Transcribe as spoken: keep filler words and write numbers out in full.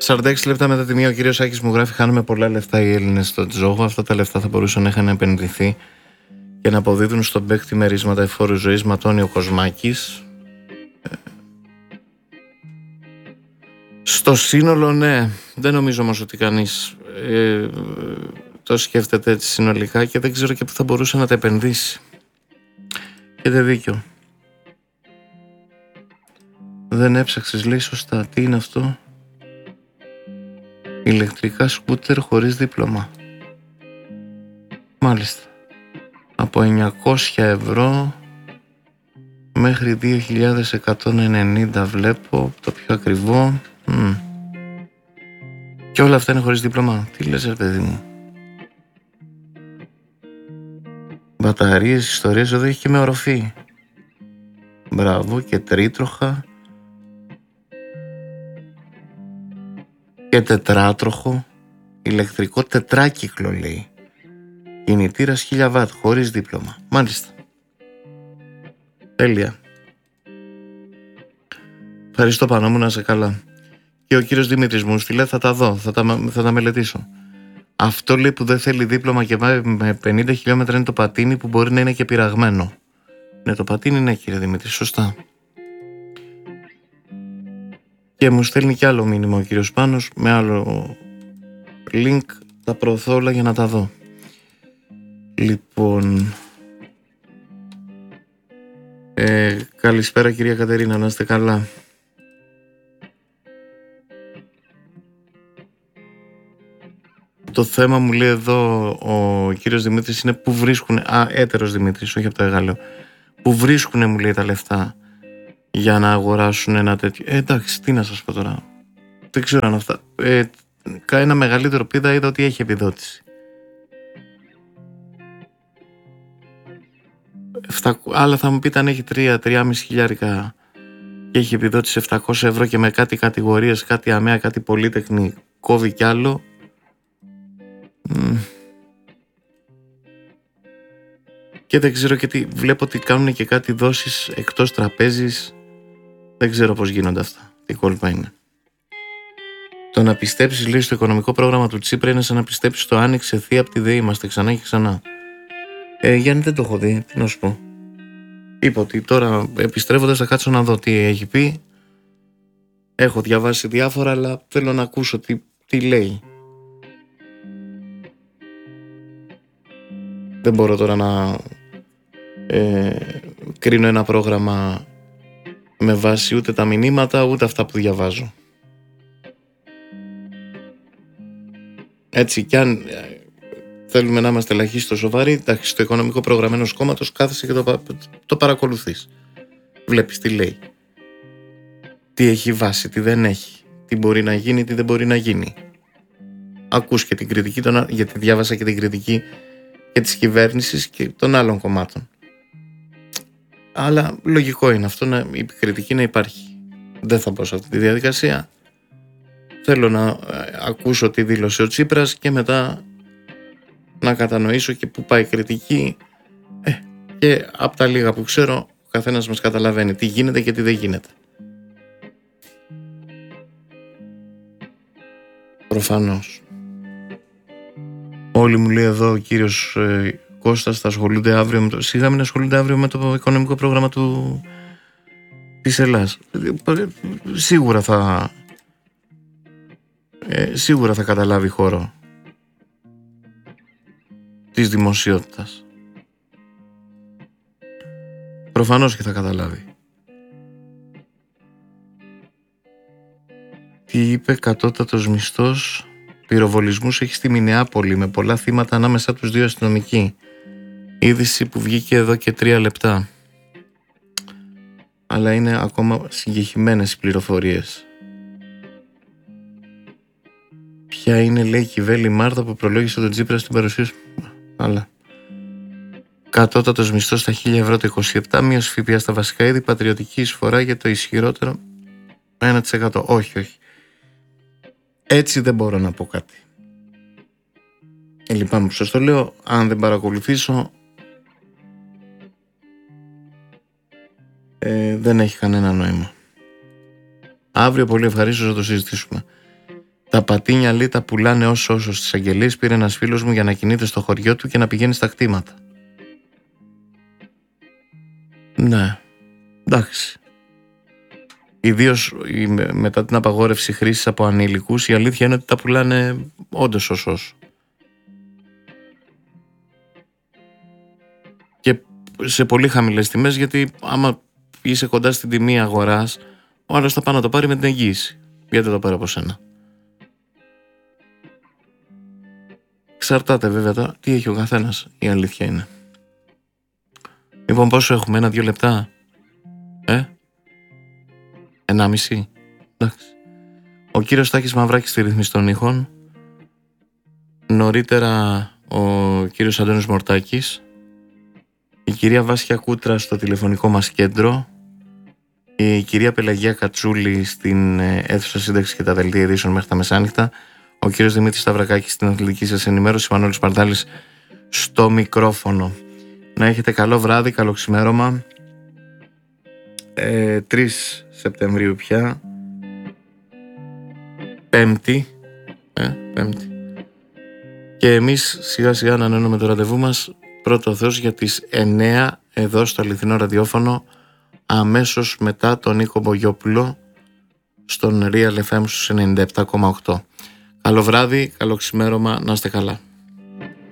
σαράντα έξι λεπτά μετά τη μία ο κύριος Άκης μου γράφει: χάνουμε πολλά λεφτά οι Έλληνες στο τζόγο. Αυτά τα λεφτά θα μπορούσαν να είχαν επενδυθεί και να αποδίδουν στον παίκτη μερίσματα εφόρου ζωής. Ματώνει ο Κοσμάκης. Στο σύνολο, ναι. Δεν νομίζω όμως ότι κανείς ε, το σκέφτεται έτσι συνολικά και δεν ξέρω και πού θα μπορούσε να τα επενδύσει. Έχετε δίκιο. Δεν έψαξες, λέει, σωστά. Τι είναι αυτό? Ηλεκτρικά σκούτερ χωρίς δίπλωμα. Μάλιστα. Από εννιακόσια ευρώ μέχρι δύο χιλιάδες εκατόν ενενήντα βλέπω το πιο ακριβό. Mm. Και όλα αυτά είναι χωρίς δίπλωμα. Τι λες, ρε παιδί μου? Μπαταρίες, ιστορίες, εδώ έχει και με οροφή. Μπράβο, και τρίτροχα και τετράτροχο. Ηλεκτρικό τετράκυκλο, λέει. Κινητήρας χίλια βατ χωρίς δίπλωμα. Μάλιστα. Τέλεια. Ευχαριστώ, Πανώ μου, να είσαι καλά. Και ο κύριος Δημήτρης μου στείλε, θα τα δω, θα τα, θα τα μελετήσω. Αυτό, λέει, που δεν θέλει δίπλωμα και πάει με πενήντα χιλιόμετρα είναι το πατίνι, που μπορεί να είναι και πειραγμένο. Ναι, το πατίνι, ναι, κύριε Δημήτρη, σωστά. Και μου στέλνει κι άλλο μήνυμα ο κύριος Πάνος με άλλο link. Τα προωθώ όλα για να τα δω. Λοιπόν, ε, καλησπέρα κυρία Κατερίνα, να είστε καλά. Το θέμα, μου λέει εδώ ο κύριος Δημήτρης, είναι που βρίσκουν, α, έτερος Δημήτρης, όχι από το Εγάλεο, που βρίσκουν, μου λέει, τα λεφτά για να αγοράσουν ένα τέτοιο. Ε, εντάξει, τι να σας πω τώρα. Δεν ξέρω αν αυτά. Ε, ένα μεγαλύτερο πίδα είδα ότι έχει επιδότηση. Αλλά θα μου πείτε, αν έχει τρία με τρία χιλιάρικα και έχει επιδότηση επτακόσια ευρώ και με κάτι κατηγορίες, κάτι αμαία, κάτι πολύτεχνη, κόβει κι άλλο. Mm. Και δεν ξέρω, και τι βλέπω ότι κάνουν και κάτι δόσεις εκτός τραπέζης. Δεν ξέρω πώς γίνονται αυτά. Τι κόλπα είναι. Το να πιστέψεις, λέει, στο οικονομικό πρόγραμμα του Τσίπρα είναι σαν να πιστέψεις στο άνοιξε θεία από τη ΔΕΗ. Είμαστε ξανά και ξανά. Ε, Γιάννη, δεν το έχω δει. Τι να σου πω. Είπα ότι τώρα επιστρέφοντας θα κάτσω να δω τι έχει πει. Έχω διαβάσει διάφορα, αλλά θέλω να ακούσω τι, τι λέει. Δεν μπορώ τώρα να ε, κρίνω ένα πρόγραμμα με βάση ούτε τα μηνύματα ούτε αυτά που διαβάζω. Έτσι, κι αν θέλουμε να είμαστε ελαχίστω σοβαροί, εντάξει, στο οικονομικό πρόγραμμα ενός κόμματος κάθεσαι και το, το παρακολουθείς. Βλέπεις τι λέει. Τι έχει βάση, τι δεν έχει. Τι μπορεί να γίνει, τι δεν μπορεί να γίνει. Ακούς και την κριτική, των, γιατί διάβασα και την κριτική και της κυβέρνησης και των άλλων κομμάτων. Αλλά λογικό είναι αυτό, να, η κριτική να υπάρχει. Δεν θα πω σε αυτή τη διαδικασία. Θέλω να ε, ακούσω τι δήλωσε ο Τσίπρας και μετά να κατανοήσω και πού πάει η κριτική. Ε, και από τα λίγα που ξέρω, ο καθένας μας καταλαβαίνει τι γίνεται και τι δεν γίνεται. Προφανώς. Όλοι, μου λέει εδώ ο κύριος ε, Κώστας, θα ασχολούνται αύριο με το... Σιγά μην ασχολούνται αύριο με το οικονομικό πρόγραμμα του... της Ελλάδας. Ε, σίγουρα θα... Ε, σίγουρα θα καταλάβει χώρο της δημοσιότητας. Προφανώς και θα καταλάβει. Τι είπε, κατώτατος μισθός πυροβολισμούς έχει στη Μινεάπολη με πολλά θύματα ανάμεσα τους δύο αστυνομικοί. Είδηση που βγήκε εδώ και τρία λεπτά. Αλλά είναι ακόμα συγκεκριμένες οι πληροφορίες. Ποια είναι, λέει, η Κιβέλη Μάρτα που προλόγησε τον Τσίπρα στην παρουσίαση. Αλλά κατώτατος μισθός στα χίλια ευρώ το είκοσι επτά, μείωση ΦΠΑ στα βασικά είδη, πατριωτική εισφορά για το ισχυρότερο ένα τοις εκατό. Όχι, όχι. Έτσι δεν μπορώ να πω κάτι. Ε, λυπάμαι που σας το λέω. Αν δεν παρακολουθήσω, ε, δεν έχει κανένα νόημα. Αύριο πολύ ευχαρίστως να το συζητήσουμε. Τα πατίνια λίτα πουλάνε όσο όσο στις αγγελίες. Πήρε ένας φίλος μου για να κινείται στο χωριό του και να πηγαίνει στα κτήματα. Ναι, εντάξει. Ιδίως μετά την απαγόρευση χρήσης από ανήλικους, η αλήθεια είναι ότι τα πουλάνε όντως όσο όσο. Και σε πολύ χαμηλές τιμές, γιατί άμα είσαι κοντά στην τιμή αγοράς, ο άλλος θα πάει να το πάρει με την εγγύηση. Γιατί το πάρει από σένα. Εξαρτάται βέβαια τώρα τι έχει ο καθένας, η αλήθεια είναι. Λοιπόν, πόσο έχουμε, ένα-δύο λεπτά, ε, ενάμιση, εντάξει. Ο κύριος Τάκης Μαυράκης στη ρύθμιση των ήχων. Νωρίτερα ο κύριος Αντώνης Μορτάκης. Η κυρία Βάσια Κούτρα στο τηλεφωνικό μας κέντρο. Η κυρία Πελαγία Κατσούλη στην αίθουσα σύνταξη και τα δελτία ειδήσεων μέχρι τα μεσάνυχτα. Ο κύριος Δημήτρης Σταυρακάκης στην αθλητική σας ενημέρωση. Μανώλης Παρτάλης στο μικρόφωνο. Να έχετε καλό βράδυ, καλό ξημέρωμα. Ε, τρεις Σεπτεμβρίου πια. Πέμπτη. Ε, πέμπτη. Και εμείς σιγά σιγά ανανεώνουμε το ραντεβού μας. Πρώτο Θεός για τις εννέα εδώ στο αληθινό ραδιόφωνο, αμέσως μετά τον Νίκο Μπογιόπουλο στον Real εφ εμ στους ενενήντα επτά κόμμα οκτώ. Καλό βράδυ, καλό ξημέρωμα, να είστε καλά.